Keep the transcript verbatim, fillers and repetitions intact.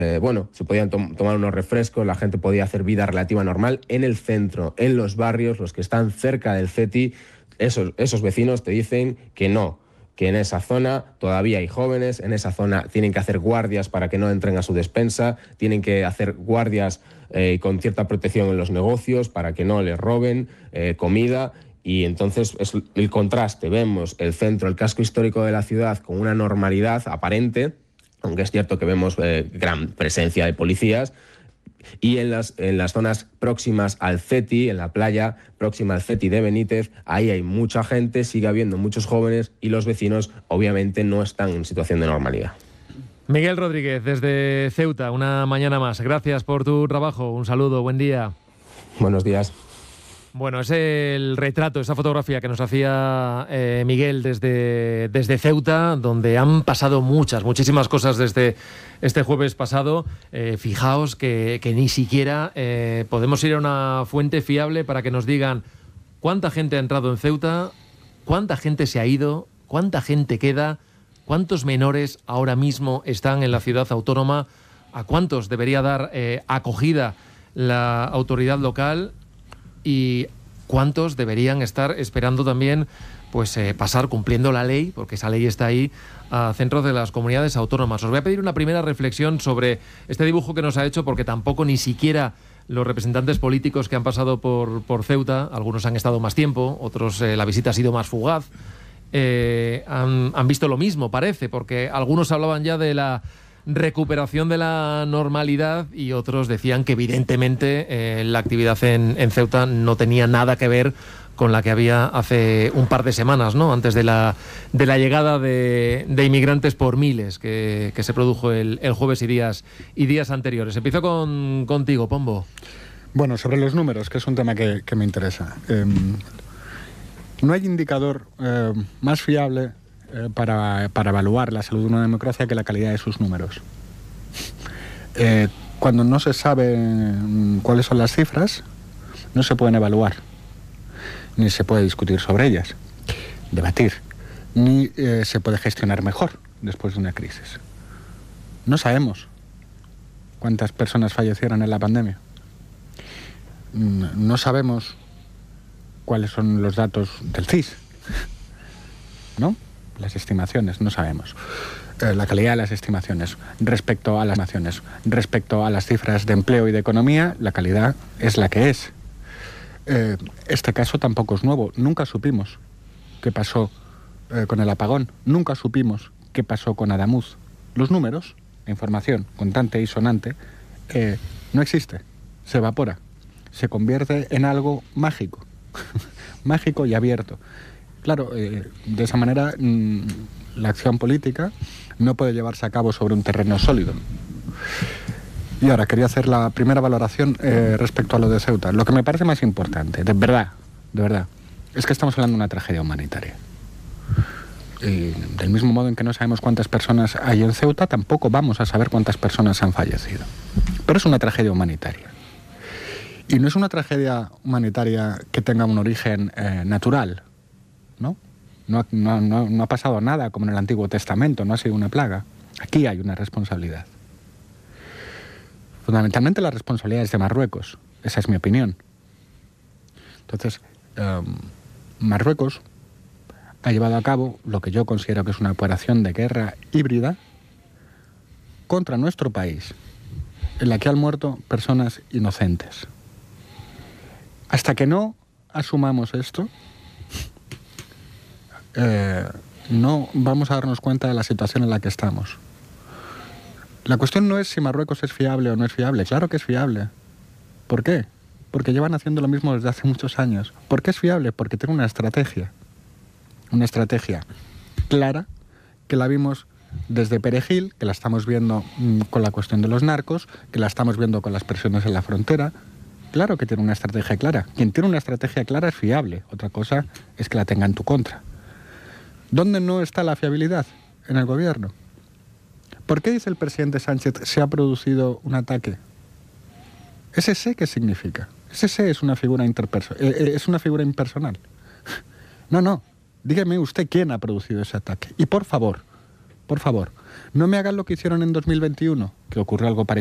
Eh, bueno, se podían tom tomar unos refrescos, la gente podía hacer vida relativa normal en el centro, en los barrios, los que están cerca del CETI. Esos, esos vecinos te dicen que no, que en esa zona todavía hay jóvenes, en esa zona tienen que hacer guardias para que no entren a su despensa, tienen que hacer guardias eh, con cierta protección en los negocios para que no les roben eh, comida. Y entonces es el contraste, vemos el centro, el casco histórico de la ciudad con una normalidad aparente, aunque es cierto que vemos eh, gran presencia de policías, y en las, en las zonas próximas al CETI, en la playa próxima al CETI de Benítez, ahí hay mucha gente, sigue habiendo muchos jóvenes y los vecinos obviamente no están en situación de normalidad. Miguel Rodríguez, desde Ceuta, una mañana más. Gracias por tu trabajo, un saludo, buen día. Buenos días. Bueno, es el retrato, esa fotografía que nos hacía eh, Miguel desde, desde Ceuta, donde han pasado muchas, muchísimas cosas desde este jueves pasado. Eh, fijaos que, que ni siquiera eh, podemos ir a una fuente fiable para que nos digan cuánta gente ha entrado en Ceuta, cuánta gente se ha ido, cuánta gente queda, cuántos menores ahora mismo están en la ciudad autónoma, a cuántos debería dar eh, acogida la autoridad local y cuántos deberían estar esperando también pues eh, pasar cumpliendo la ley, porque esa ley está ahí, a centros de las comunidades autónomas. Os voy a pedir una primera reflexión sobre este dibujo que nos ha hecho, porque tampoco ni siquiera los representantes políticos que han pasado por, por Ceuta, algunos han estado más tiempo, otros eh, la visita ha sido más fugaz, eh, han, han visto lo mismo, parece, porque algunos hablaban ya de la recuperación de la normalidad y otros decían que evidentemente eh, la actividad en, en Ceuta no tenía nada que ver con la que había hace un par de semanas, ¿no? Antes de la, de la llegada de, de inmigrantes por miles que, que se produjo el, el jueves y días, y días anteriores. Empiezo con, contigo, Pombo. Bueno, sobre los números, que es un tema que, que me interesa. Eh, no hay indicador eh, más fiable Eh, para, para evaluar la salud de una democracia que la calidad de sus números. Eh, cuando no se sabe cuáles son las cifras, no se pueden evaluar, ni se puede discutir sobre ellas, debatir, ni eh, se puede gestionar mejor después de una crisis. No sabemos cuántas personas fallecieron en la pandemia. No sabemos cuáles son los datos del C I S, ¿no? Las estimaciones, no sabemos. Eh, la calidad de las estimaciones. Respecto a las estimaciones, respecto a las cifras de empleo y de economía, la calidad es la que es. Eh, este caso tampoco es nuevo. Nunca supimos qué pasó eh, con el apagón. Nunca supimos qué pasó con Adamuz. Los números, la información contante y sonante, eh, no existe. Se evapora. Se convierte en algo mágico. Mágico y abierto. Claro, eh, de esa manera mmm, la acción política no puede llevarse a cabo sobre un terreno sólido. Y ahora quería hacer la primera valoración eh, respecto a lo de Ceuta. Lo que me parece más importante, de verdad, de verdad, es que estamos hablando de una tragedia humanitaria. Y del mismo modo en que no sabemos cuántas personas hay en Ceuta, tampoco vamos a saber cuántas personas han fallecido. Pero es una tragedia humanitaria. Y no es una tragedia humanitaria que tenga un origen eh, natural. ¿No? No, no, no, no ha pasado nada como en el Antiguo Testamento, no ha sido una plaga. Aquí hay una responsabilidad. Fundamentalmente la responsabilidad es de Marruecos, esa es mi opinión. Entonces, um, Marruecos ha llevado a cabo lo que yo considero que es una operación de guerra híbrida contra nuestro país, en la que han muerto personas inocentes. Hasta que no asumamos esto, Eh, no vamos a darnos cuenta de la situación en la que estamos. La cuestión no es si Marruecos es fiable o no es fiable. Claro que es fiable. ¿Por qué? Porque llevan haciendo lo mismo desde hace muchos años. ¿Por qué es fiable? Porque tiene una estrategia. Una estrategia clara, que la vimos desde Perejil, que la estamos viendo mmm, con la cuestión de los narcos, que la estamos viendo con las presiones en la frontera. Claro que tiene una estrategia clara. Quien tiene una estrategia clara es fiable. Otra cosa es que la tenga en tu contra. ¿Dónde no está la fiabilidad? En el gobierno. ¿Por qué dice el presidente Sánchez se ha producido un ataque? ¿Ese sé qué significa? Ese sé es una figura interperso- eh, es una figura impersonal. No, no. Dígame usted quién ha producido ese ataque. Y por favor, por favor, no me hagan lo que hicieron en dos mil veintiuno, que ocurrió algo parecido.